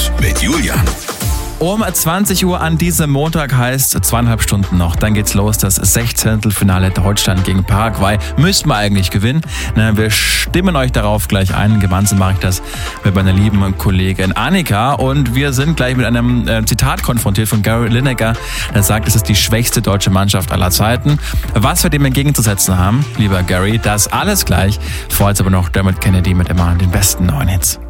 Sport mit Julian. Um 20 Uhr an diesem Montag heißt 2,5 Stunden noch. Dann geht's los, das 16. Finale Deutschland gegen Paraguay. Müssten wir eigentlich gewinnen. Wir stimmen euch darauf gleich ein. Gemeinsam mache ich das mit meiner lieben Kollegin Annika. Und wir sind gleich mit einem Zitat konfrontiert von Gary Lineker. Der sagt, es ist die schwächste deutsche Mannschaft aller Zeiten. Was wir dem entgegenzusetzen haben, lieber Gary, das alles gleich. Vorher aber noch Dermot Kennedy mit immer den besten neuen Hits.